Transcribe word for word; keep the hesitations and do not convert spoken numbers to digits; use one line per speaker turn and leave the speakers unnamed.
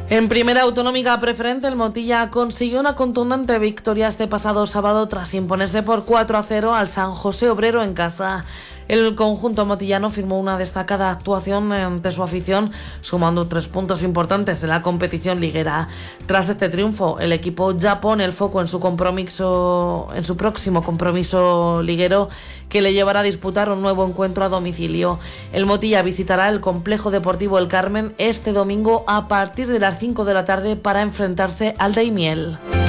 En primera autonómica preferente, el Motilla consiguió una contundente victoria este pasado sábado tras imponerse por cuatro a cero al San José Obrero en casa. El conjunto motillano firmó una destacada actuación ante su afición, sumando tres puntos importantes en la competición liguera. Tras este triunfo, el equipo ya pone el foco en su compromiso, en su próximo compromiso liguero, que le llevará a disputar un nuevo encuentro a domicilio. El Motilla visitará el Complejo Deportivo El Carmen este domingo a partir de las cinco de la tarde para enfrentarse al Daimiel.